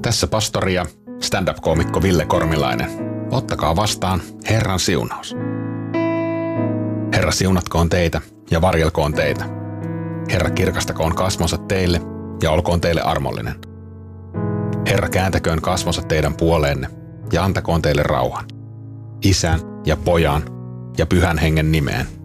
Tässä pastori ja stand-up-koomikko Ville Kormilainen. Ottakaa vastaan Herran siunaus. Herra siunatkoon teitä ja varjelkoon teitä. Herra kirkastakoon kasvonsa teille ja olkoon teille armollinen. Herra kääntäköön kasvonsa teidän puoleenne ja antakoon teille rauhan. Isän ja Pojan ja Pyhän Hengen nimeen.